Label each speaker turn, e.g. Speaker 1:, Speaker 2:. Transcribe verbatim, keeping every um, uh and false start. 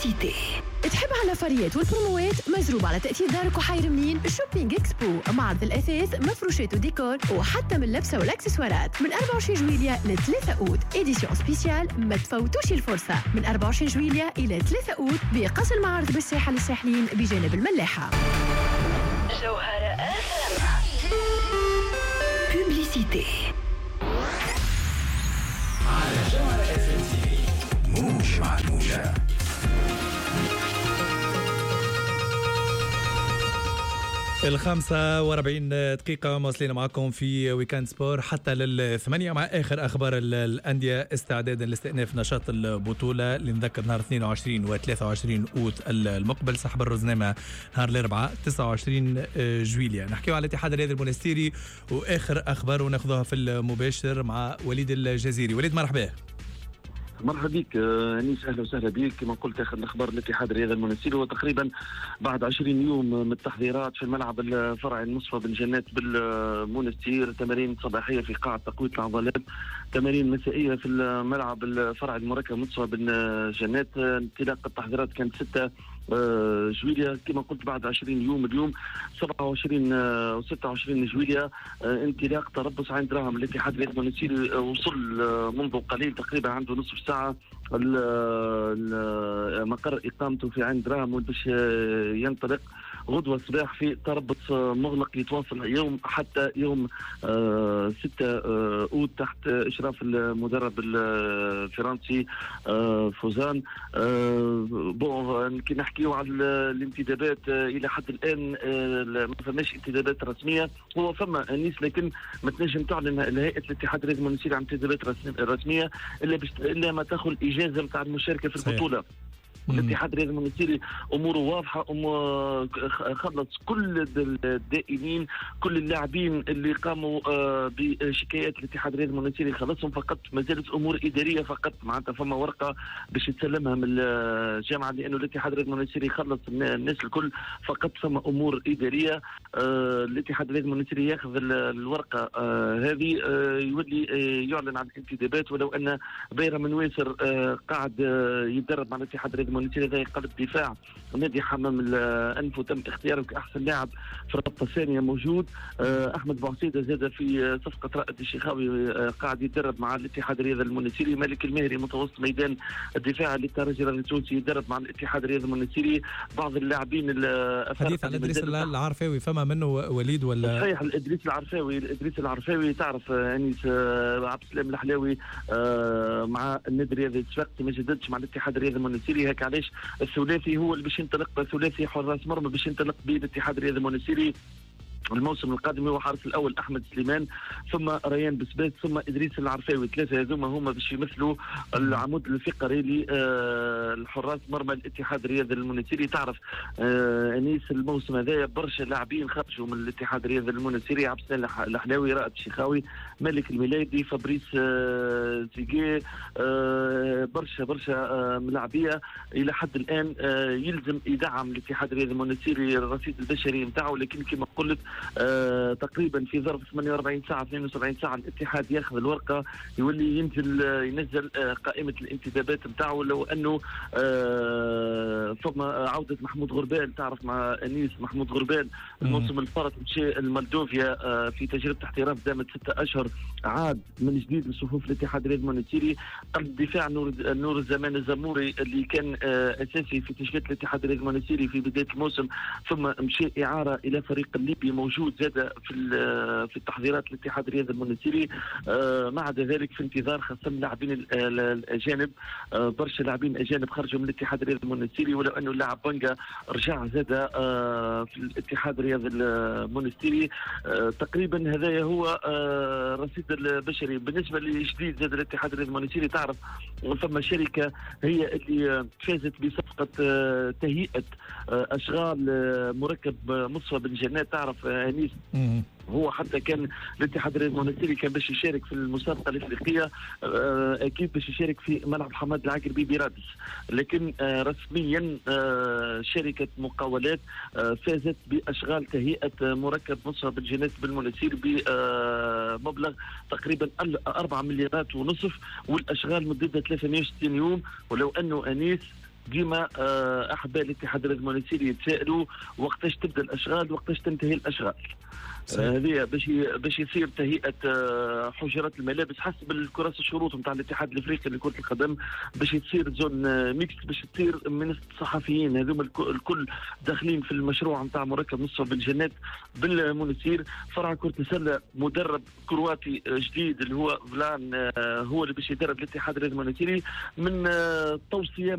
Speaker 1: بوبليسيتي. تحب على فريات والبروموات مزروب على تأثير دارك وحير منين؟ شوبينج اكسبو، معرض الأثاث، مفروشات وديكور وحتى من اللبسة والأكسسوارات من أربعة وعشرين جويلية ل ثلاثة أوت. إديسيون سبيسيال ما تفوتوش الفرصة من أربعة وعشرين جويلية إلى ثلاثة أوت بقصر المعارض بالساحة للساحلين بجانب الملاحة. جوهرة آثم بوبليسيتي
Speaker 2: على جوهرة آثم تي في موج مع الموجة.
Speaker 3: الخامسة واربعين دقيقة مواصلين معكم في ويكاند سبور حتى للثمانية مع آخر أخبار الأندية استعدادا لاستئناف نشاط البطولة اللي نذكر نهار اثنين وعشرين و ثلاثة وعشرين أوت المقبل، سحب الرزنامة نهار الأربعاء تسعة وعشرين جويلية. نحكيو على الاتحاد الرياضي المونستيري وآخر أخبار وناخذها في المباشر مع وليد الجزيري. وليد مرحبا.
Speaker 4: مرحبا بك انيس، اهلا وسهلا بك. كما قلت اخر الاخبار الاتحاد الرياضي المونستيري وتقريبا بعد عشرين يوم من التحضيرات في الملعب الفرعي المصفى بن جنات بالمونستير، تمارين صباحيه في قاعه تقويه العضلات، تمارين مسائيه في الملعب الفرعي المركب مصفى بن جنات. انطلاق التحضيرات كانت ستة جويلية كما قلت بعد عشرين يوم. اليوم سبعة وعشرين و ستة وعشرين جويلية انطلاق تربص عين دراهم. الاتحاد الرياضي المونستيري وصل منذ قليل تقريبا عنده نصف ساعة مقر إقامته في عين دراهم باش ينطلق غدوة الصباح في تربص مغلق يتواصل يوم حتى يوم ستة أوت تحت إشراف المدرب الفرنسي فوزان. بون كي نحكيو على الانتدابات إلى حد الآن ما فماش انتدابات رسمية. هو فما أنيس لكن ما تنجم تعلن هيئة الاتحاد الرياضي المونستيري عن انتدابات رسمية إلا بش... إلا ما تاخذ الإجازة نتاع المشاركة في البطولة. الاتحاد الرياضي المونستيري اموره واضحه، خلص كل الدائمين كل اللاعبين اللي قاموا بشكايات الاتحاد الرياضي المونستيري خلصهم، فقط ما زالت امور اداريه فقط. معناتها فما ورقه باش يتسلمها من الجامعه لانه الاتحاد الرياضي المونستيري خلص الناس الكل، فقط فما امور اداريه. الاتحاد الرياضي المونستيري ياخذ الورقه هذه يولي يعلن عن الانتدابات. ولو ان بيرم من ويسر قاعد يتدرب مع الاتحاد الرياضي المونستيري ذي قلب دفاع نادي حمام الأنف وتم اختياره كأحسن لاعب في الرابطة الثانية موجود. أحمد بوعسيدة زاد في صفقة رائد الشيخاوي قاعد يتدرب مع الاتحاد الرياضي المونستيري. مالك المهري متوسط ميدان الدفاع للترجي التونسي يتدرب مع الاتحاد الرياضي المونستيري. بعض اللاعبين
Speaker 3: حديث عن إدريس العرفاوي فما منه وليد ولا
Speaker 4: صحيح؟ الإدريس العرفاوي الإدريس العرفاوي تعرف أنيس عبد السلام الحلاوي مع النادي الرياضي الصفاقسي ما جددش مع الاتحاد الرياضي المونستيري، هيك علاش الثلاثي هو اللي باش ينطلق ثلاثي حراس مرمى باش ينطلق به الاتحاد الرياضي المونستيري الموسم القادم. هو حارس الاول احمد سليمان، ثم ريان بسبات، ثم ادريس العرفاوي. ثلاثه هذوما هما باش يمثلوا العمود الفقري للحراس مرمى الاتحاد الرياضي المونستيري. تعرف آه انيس الموسم هذايا برشا لاعبين خرجوا من الاتحاد الرياضي المونستيري، عبد السلام الحلاوي، رائد الشيخاوي، مالك الميلادي، فابريس آه زيجي، آه برشا برشا آه ملاعبيه. الى حد الان آه يلزم يدعم الاتحاد الرياضي المونستيري الرصيد البشري نتاعو، لكن كما قلت آه تقريبا في ظرف ثمانية وأربعين ساعة اثنين وسبعين ساعة الاتحاد ياخذ الورقة يولي ينزل آه ينزل آه قائمة الانتدابات نتاعو. لو انه آه ثم عودة محمود غربال، تعرف مع انيس محمود غربال الموسم الفارط مشى المولدوفيا آه في تجربة احتراف دامت ستة اشهر، عاد من جديد لصفوف الاتحاد الرياضي المونستيري. قلب دفاع نور نور الزمان الزموري اللي كان آه اساسي في تشكيلة الاتحاد الرياضي المونستيري في بداية الموسم، ثم مشى اعارة الى فريق الليبي موجود زاد في في التحضيرات الاتحاد الرياضي المونستيري. آه ما عدا ذلك في انتظار خاصة اللاعبين الاجانب، آه برشا لاعبين اجانب خرجوا من الاتحاد الرياضي المونستيري، ولو انه اللاعب بونجا رجع زاد آه في الاتحاد الرياضي المونستيري. آه تقريبا هذايا هو آه رصيد البشري. بالنسبه لجديد زاد الاتحاد الرياضي المونستيري، تعرف ثم شركه هي اللي فازت بصفقه آه تهيئه آه اشغال آه مركب مصفى بن جنات. تعرف انيس هو حتى كان الاتحاد الرياضي المونستيري كان باش يشارك في المسابقه الافريقيه، اكيد باش يشارك في ملعب حماد العقربي برادس، لكن رسميا شركه مقاولات فازت باشغال تهيئه مركب مصفى بن جنات بالمونستير بمبلغ تقريبا أربعة مليارات ونصف، والاشغال مدتها ثلاثمائة وستين يوم. ولو انه انيس ديما آه احباء الاتحاد الرياضي المونستيري يتسائلوا وقتاش تبدا الاشغال وقتاش تنتهي الاشغال. هذه باش باش يصير تهيئه حجرات الملابس حسب الكراسي الشروط نتاع الاتحاد الافريقي لكره القدم، باش تصير زون ميكس، باش تصير من الصحفيين هذوما الكل داخلين في المشروع نتاع مركب نصف بالجنات بالمونستير. فرع كره السله مدرب كرواتي جديد اللي هو فلان هو اللي باش يدرب الاتحاد الرياضي المونستيري من توصيه